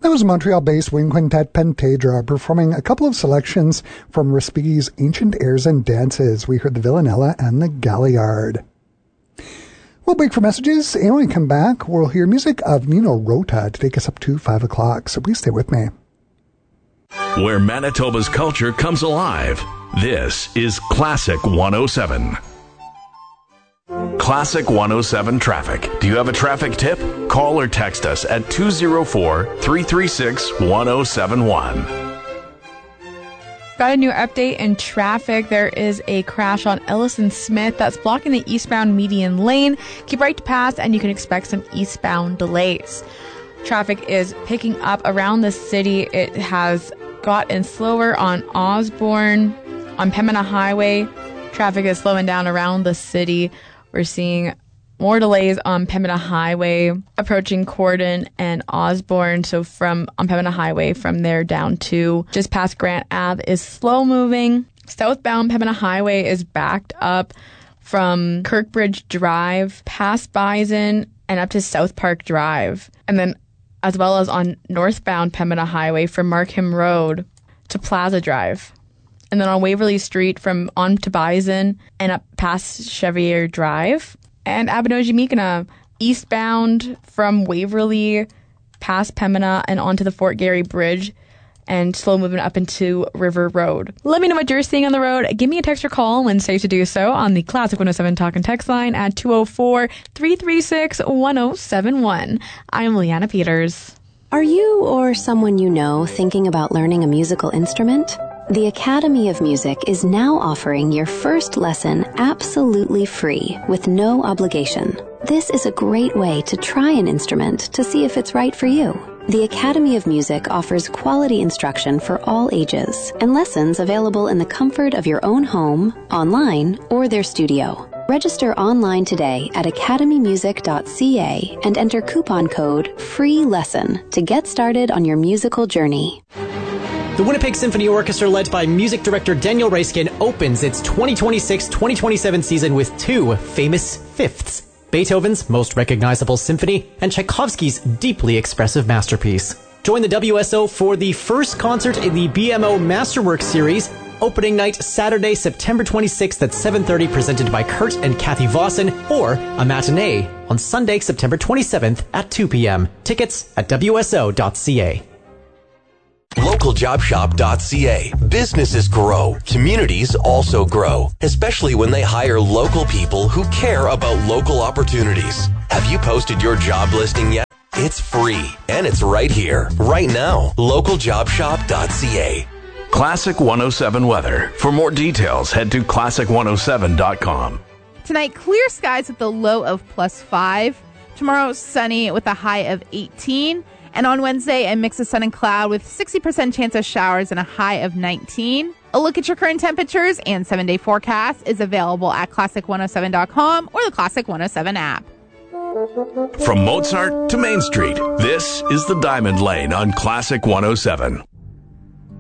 That was Montreal-based wind quintet Pentedra performing a couple of selections from Respighi's Ancient Airs and Dances. We heard the Villanella and the Galliard. We'll break for messages, and when we come back, we'll hear music of Nino Rota to take us up to 5 o'clock, so please stay with me. Where Manitoba's culture comes alive, this is Classic 107. Classic 107 Traffic. Do you have a traffic tip? Call or text us at 204-336-1071. Got a new update in traffic. There is a crash on Ellison Smith that's blocking the eastbound median lane. Keep right to pass and you can expect some eastbound delays. Traffic is picking up around the city. It has gotten slower on Osborne, on Pembina Highway. Traffic is slowing down around the city. We're seeing more delays on Pembina Highway approaching Corden and Osborne. So on Pembina Highway from there down to just past Grant Ave is slow moving. Southbound Pembina Highway is backed up from Kirkbridge Drive past Bison and up to South Park Drive. And then as well as on northbound Pembina Highway from Markham Road to Plaza Drive. And then on Waverly Street from on to Bison and up past Chevier Drive. And Abinogi-Mikana, eastbound from Waverly past Pembina and onto the Fort Garry Bridge and slow moving up into River Road. Let me know what you're seeing on the road. Give me a text or call when safe to do so on the Classic 107 Talk and Text line at 204-336-1071. I'm Leanna Peters. Are you or someone you know thinking about learning a musical instrument? The Academy of Music is now offering your first lesson absolutely free with no obligation. This is a great way to try an instrument to see if it's right for you. The Academy of Music offers quality instruction for all ages and lessons available in the comfort of your own home, online, or their studio. Register online today at academymusic.ca and enter coupon code FREELESSON to get started on your musical journey. The Winnipeg Symphony Orchestra, led by music director Daniel Reiskin, opens its 2026-2027 season with two famous fifths: Beethoven's most recognizable symphony and Tchaikovsky's deeply expressive masterpiece. Join the WSO for the first concert in the BMO Masterworks series. Opening night Saturday, September 26th at 7:30, presented by Kurt and Kathy Vossen, or a matinee on Sunday, September 27th at 2 p.m. Tickets at WSO.ca. LocalJobShop.ca. Businesses grow. Communities also grow, especially when they hire local people who care about local opportunities. Have you posted your job listing yet? It's free, and it's right here, right now. LocalJobShop.ca. Classic 107 weather. For more details, head to classic107.com. Tonight, clear skies with a low of +5. Tomorrow, sunny with a high of 18. And on Wednesday, a mix of sun and cloud with 60% chance of showers and a high of 19. A look at your current temperatures and 7-day forecast is available at classic107.com or the Classic 107 app. From Mozart to Main Street, this is the Diamond Lane on Classic 107.